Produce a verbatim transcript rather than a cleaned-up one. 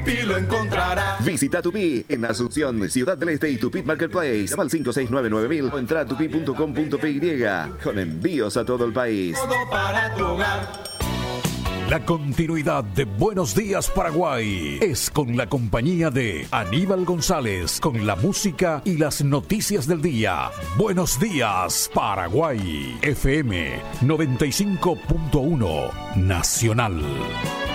Tupi lo encontrará. Visita Tupi en Asunción, Ciudad del Este y Tupi Marketplace. Llama al cinco seis nueve nueve mil o entra a tupi punto com punto py con envíos a todo el país. Todo para tu hogar. La continuidad de Buenos Días Paraguay es con la compañía de Aníbal González, con la música y las noticias del día. Buenos Días Paraguay, F M noventa y cinco punto uno Nacional.